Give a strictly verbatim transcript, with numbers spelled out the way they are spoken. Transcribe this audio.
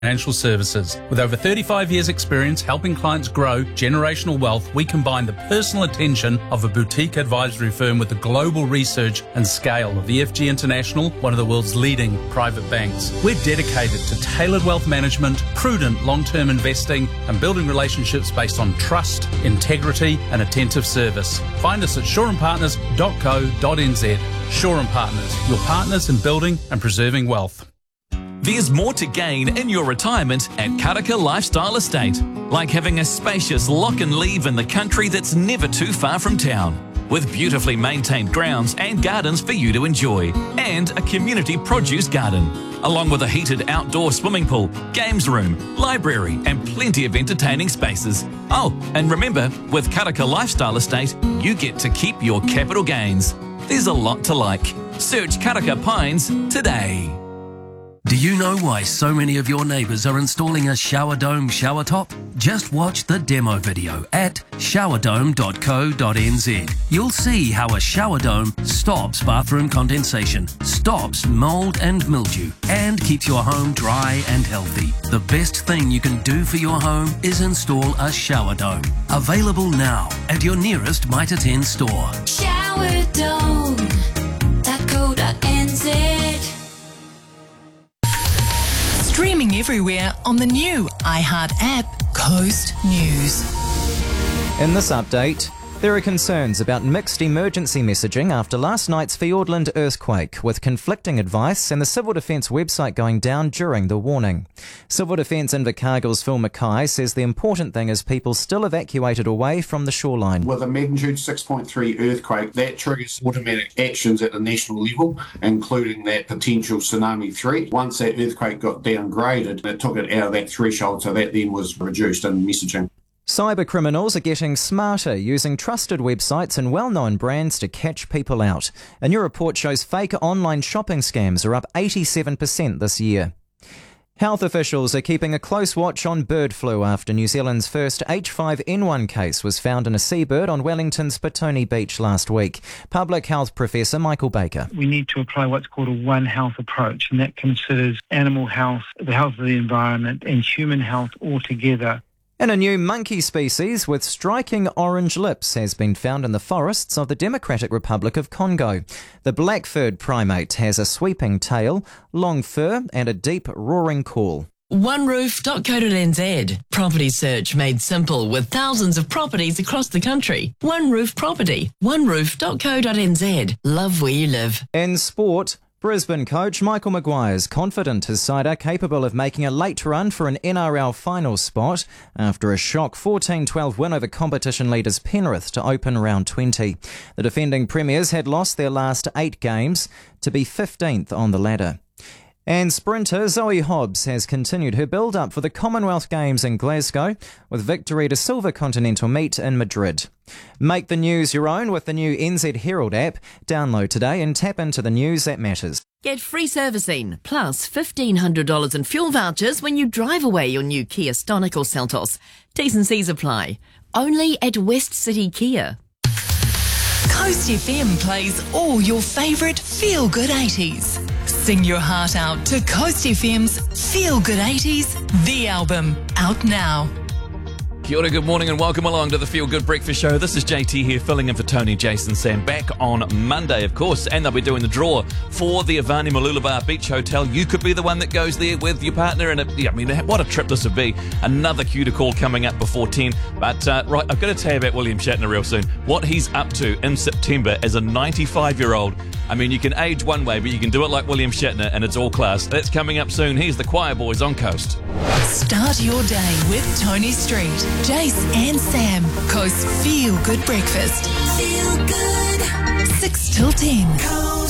Financial Services. With over thirty-five years experience helping clients grow generational wealth, we combine the personal attention of a boutique advisory firm with the global research and scale of E F G International, one of the world's leading private banks. We're dedicated to tailored wealth management, prudent long-term investing, and building relationships based on trust, integrity, and attentive service. Find us at shaw and partners dot co dot n z. Shaw and Partners, your partners in building and preserving wealth. There's more to gain in your retirement at Karaka Lifestyle Estate, like having a spacious lock and leave in the country that's never too far from town, with beautifully maintained grounds and gardens for you to enjoy, and a community produce garden, along with a heated outdoor swimming pool, games room, library, and plenty of entertaining spaces. Oh, and remember, with Karaka Lifestyle Estate, you get to keep your capital gains. There's a lot to like. Search Karaka Pines today. Do you know why so many of your neighbours are installing a shower dome shower top? Just watch the demo video at shower dome dot co dot n z. You'll see how a shower dome stops bathroom condensation, stops mould and mildew, and keeps your home dry and healthy. The best thing you can do for your home is install a shower dome. Available now at your nearest Mitre ten store. shower dome dot co dot n z. Streaming everywhere on the new iHeart app, Coast News. In this update, there are concerns about mixed emergency messaging after last night's Fiordland earthquake, with conflicting advice and the Civil Defence website going down during the warning. Civil Defence Invercargill's Phil Mackay says the important thing is people still evacuated away from the shoreline. With a magnitude six point three earthquake, that triggers automatic actions at the national level, including that potential tsunami threat. Once that earthquake got downgraded, it took it out of that threshold, so that then was reduced in messaging. Cyber criminals are getting smarter, using trusted websites and well-known brands to catch people out. A new report shows fake online shopping scams are up eighty-seven percent this year. Health officials are keeping a close watch on bird flu after New Zealand's first H five N one case was found in a seabird on Wellington's Petone Beach last week. Public health professor Michael Baker. We need to apply what's called a One Health approach, and that considers animal health, the health of the environment, and human health all together. And a new monkey species with striking orange lips has been found in the forests of the Democratic Republic of Congo. The black-furred primate has a sweeping tail, long fur and a deep roaring call. one roof dot co dot n z. Property search made simple with thousands of properties across the country. One Roof Property. one roof dot co dot n z. Love where you live. In sport, Brisbane coach Michael Maguire is confident his side are capable of making a late run for an N R L final spot after a shock fourteen twelve win over competition leaders Penrith to open round twenty. The defending premiers had lost their last eight games to be fifteenth on the ladder. And sprinter Zoe Hobbs has continued her build-up for the Commonwealth Games in Glasgow with victory to silver continental meet in Madrid. Make the news your own with the new N Z Herald app. Download today and tap into the news that matters. Get free servicing plus fifteen hundred dollars in fuel vouchers when you drive away your new Kia Stonic or Seltos. T's and C's apply. Only at West City Kia. Coast F M plays all your favourite feel-good eighties. Sing your heart out to Coast F M's Feel Good eighties, the album, out now. Kia ora, good morning and welcome along to the Feel Good Breakfast Show. This is J T here, filling in for Tony, Jason, Sam, back on Monday, of course, and they'll be doing the draw for the Avani Mooloolaba Beach Hotel. You could be the one that goes there with your partner, and it, yeah, I mean, what a trip this would be. Another cue to call coming up before ten. But, uh, right, I've got to tell you about William Shatner real soon. What he's up to in September as a ninety-five-year-old. I mean, you can age one way, but you can do it like William Shatner, and it's all class. That's coming up soon. Here's the Choir Boys on Coast. Start your day with Tony Street, Jace and Sam. Coast Feel Good Breakfast. Feel good. six till ten. Coast.